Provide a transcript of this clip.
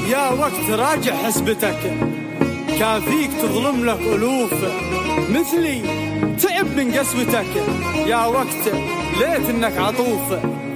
يا وقت راجع حسبتك، كان فيك تظلم لك ألوف، مثلي تعب من قسوتك، يا وقت ليت إنك عطوف.